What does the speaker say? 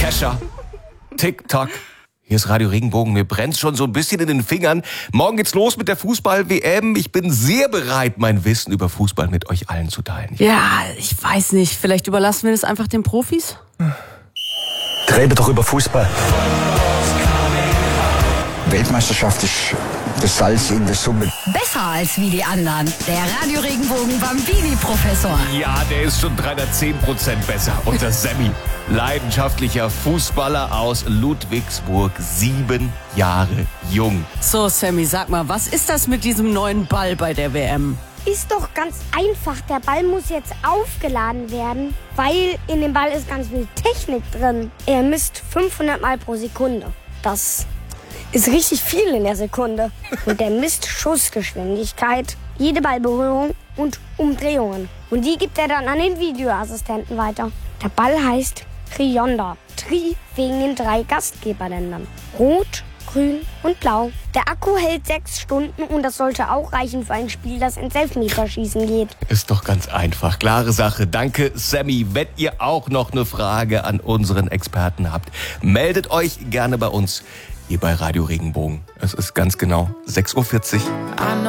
Kescher, TikTok. Hier ist Radio Regenbogen, mir brennt's schon so ein bisschen in den Fingern. Morgen geht's los mit der Fußball-WM. Ich bin sehr bereit, mein Wissen über Fußball mit euch allen zu teilen. Ja, ich weiß nicht. Vielleicht überlassen wir das einfach den Profis? Reden doch über Fußball. Weltmeisterschaft ist das Salz in der Suppe. Besser als wie die anderen. Der Radio Regenbogen Bambini-Professor. Ja, der ist schon 310% besser. Unser Sammy, leidenschaftlicher Fußballer aus Ludwigsburg, 7 Jahre jung. So, Sammy, sag mal, was ist das mit diesem neuen Ball bei der WM? Ist doch ganz einfach. Der Ball muss jetzt aufgeladen werden, weil in dem Ball ist ganz viel Technik drin. Er misst 500 Mal pro Sekunde. Das ist richtig viel in der Sekunde. Und der misst Schussgeschwindigkeit, jede Ballberührung und Umdrehungen. Und die gibt er dann an den Videoassistenten weiter. Der Ball heißt Trionda. Tri wegen den 3 Gastgeberländern. Rot, Grün und Blau. Der Akku hält 6 Stunden und das sollte auch reichen für ein Spiel, das ins Elfmeterschießen geht. Ist doch ganz einfach. Klare Sache. Danke, Sammy. Wenn ihr auch noch eine Frage an unseren Experten habt, meldet euch gerne bei uns hier bei Radio Regenbogen. Es ist ganz genau 6:40 Uhr.